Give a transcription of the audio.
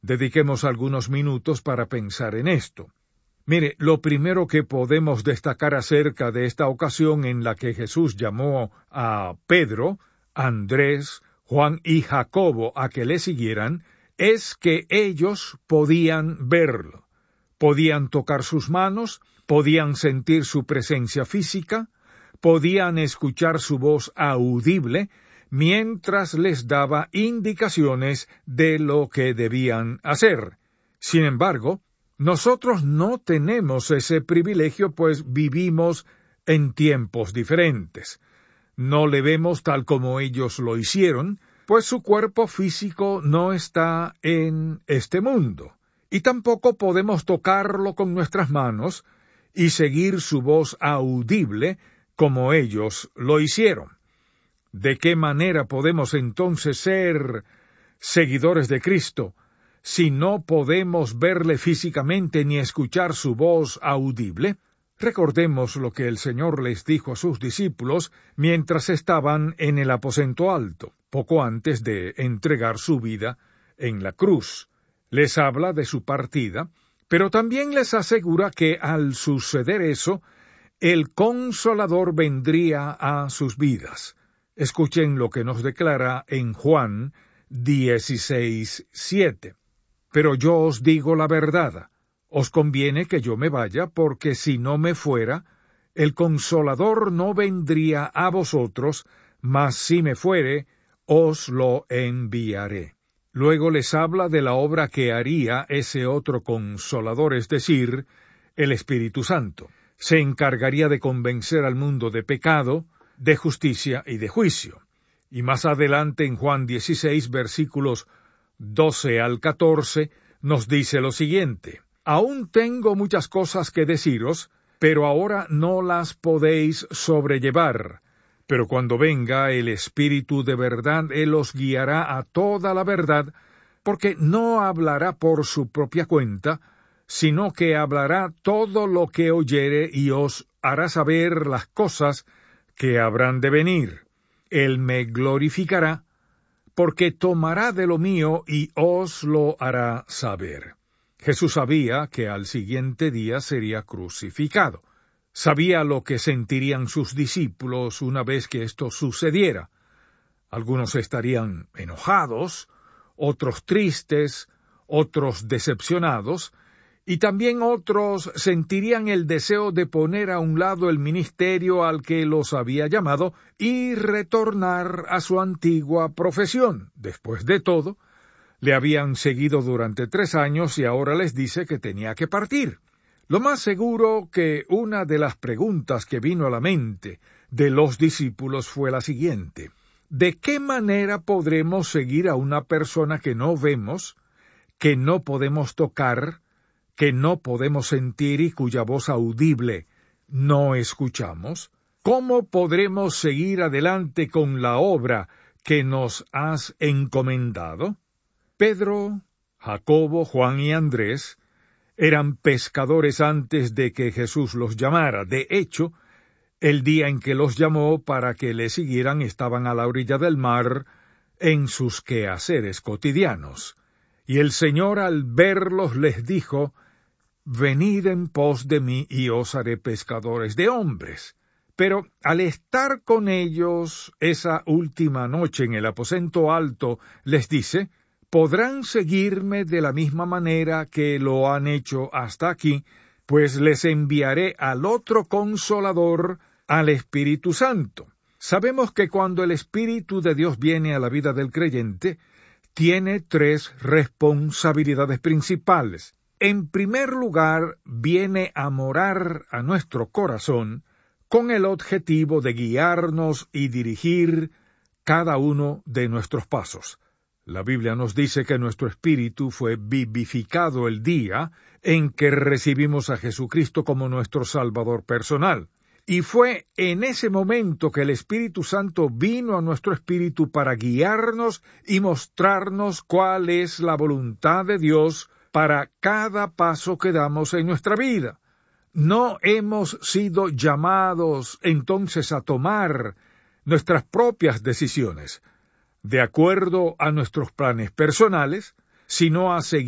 Dediquemos algunos minutos para pensar en esto. Mire, lo primero que podemos destacar acerca de esta ocasión en la que Jesús llamó a Pedro, Andrés, Juan y Jacobo a que le siguieran, es que ellos podían verlo. Podían tocar sus manos, podían sentir su presencia física, podían escuchar su voz audible, mientras les daba indicaciones de lo que debían hacer. Sin embargo, nosotros no tenemos ese privilegio, pues vivimos en tiempos diferentes. No le vemos tal como ellos lo hicieron, pues su cuerpo físico no está en este mundo, y tampoco podemos tocarlo con nuestras manos y seguir su voz audible como ellos lo hicieron. ¿De qué manera podemos entonces ser seguidores de Cristo si no podemos verle físicamente ni escuchar su voz audible? Recordemos lo que el Señor les dijo a sus discípulos mientras estaban en el aposento alto, poco antes de entregar su vida en la cruz. Les habla de su partida, pero también les asegura que al suceder eso, el Consolador vendría a sus vidas. Escuchen lo que nos declara en Juan 16:7. Pero yo os digo la verdad, os conviene que yo me vaya, porque si no me fuera, el Consolador no vendría a vosotros, mas si me fuere, os lo enviaré. Luego les habla de la obra que haría ese otro Consolador, es decir, el Espíritu Santo. Se encargaría de convencer al mundo de pecado, de justicia y de juicio. Y más adelante en Juan 16, versículos 12 al 14, nos dice lo siguiente: Aún tengo muchas cosas que deciros, pero ahora no las podéis sobrellevar. Pero cuando venga el Espíritu de verdad, Él os guiará a toda la verdad, porque no hablará por su propia cuenta, sino que hablará todo lo que oyere y os hará saber las cosas que habrán de venir. Él me glorificará, porque tomará de lo mío y os lo hará saber. Jesús sabía que al siguiente día sería crucificado. Sabía lo que sentirían sus discípulos una vez que esto sucediera. Algunos estarían enojados, otros tristes, otros decepcionados, y también otros sentirían el deseo de poner a un lado el ministerio al que los había llamado y retornar a su antigua profesión. Después de todo, le habían seguido durante 3 años y ahora les dice que tenía que partir. Lo más seguro que una de las preguntas que vino a la mente de los discípulos fue la siguiente: ¿de qué manera podremos seguir a una persona que no vemos, que no podemos tocar, que no podemos sentir y cuya voz audible no escuchamos? ¿Cómo podremos seguir adelante con la obra que nos has encomendado? Pedro, Jacobo, Juan y Andrés eran pescadores antes de que Jesús los llamara. De hecho, el día en que los llamó para que le siguieran estaban a la orilla del mar en sus quehaceres cotidianos. Y el Señor al verlos les dijo: Venid en pos de mí y os haré pescadores de hombres. Pero al estar con ellos esa última noche en el aposento alto, les dice: podrán seguirme de la misma manera que lo han hecho hasta aquí, pues les enviaré al otro Consolador, al Espíritu Santo. Sabemos que cuando el Espíritu de Dios viene a la vida del creyente, tiene 3 responsabilidades principales. En primer lugar, viene a morar a nuestro corazón con el objetivo de guiarnos y dirigir cada uno de nuestros pasos. La Biblia nos dice que nuestro espíritu fue vivificado el día en que recibimos a Jesucristo como nuestro Salvador personal. Y fue en ese momento que el Espíritu Santo vino a nuestro espíritu para guiarnos y mostrarnos cuál es la voluntad de Dios para cada paso que damos en nuestra vida. No hemos sido llamados entonces a tomar nuestras propias decisiones, de acuerdo a nuestros planes personales, sino a seguir